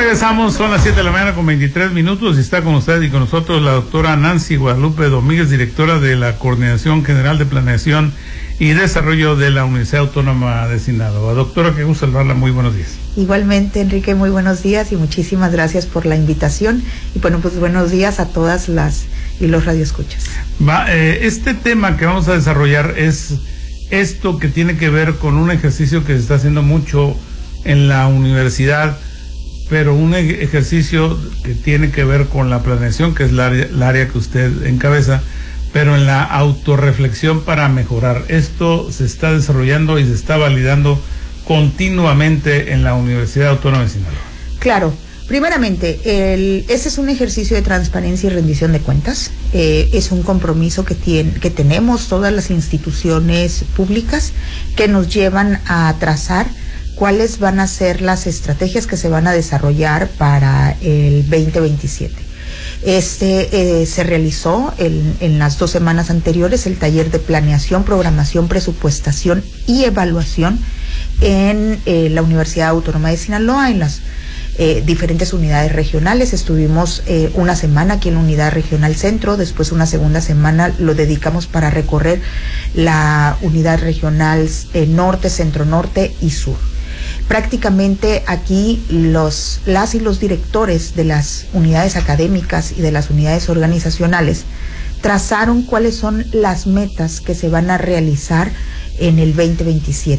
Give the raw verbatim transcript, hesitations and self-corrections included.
Regresamos, son las siete de la mañana con veintitrés minutos y está con usted y con nosotros la doctora Nancy Guadalupe Domínguez, directora de la Coordinación General de Planeación y Desarrollo de la Universidad Autónoma de Sinaloa. Doctora, qué gusto saludarla, muy buenos días. Igualmente, Enrique, muy buenos días y muchísimas gracias por la invitación y bueno, pues buenos días a todas las y los radioescuchas. Va, eh, este tema que vamos a desarrollar es esto que tiene que ver con un ejercicio que se está haciendo mucho en la universidad, pero un ejercicio que tiene que ver con la planeación, que es la área, la área que usted encabeza, pero en la autorreflexión para mejorar. Esto se está desarrollando y se está validando continuamente en la Universidad Autónoma de Sinaloa. Claro, primeramente, el, ese es un ejercicio de transparencia y rendición de cuentas. Eh, es un compromiso que, tiene, que tenemos todas las instituciones públicas que nos llevan a trazar cuáles van a ser las estrategias que se van a desarrollar para el veinte veintisiete. Este eh, se realizó el, en las dos semanas anteriores el taller de planeación, programación, presupuestación y evaluación en eh, la Universidad Autónoma de Sinaloa, en las eh, diferentes unidades regionales. Estuvimos eh, una semana aquí en la Unidad Regional Centro, después una segunda semana lo dedicamos para recorrer la Unidad Regional eh, Norte, Centro Norte y Sur. Prácticamente aquí los, las y los directores de las unidades académicas y de las unidades organizacionales trazaron cuáles son las metas que se van a realizar en el veinte veintisiete.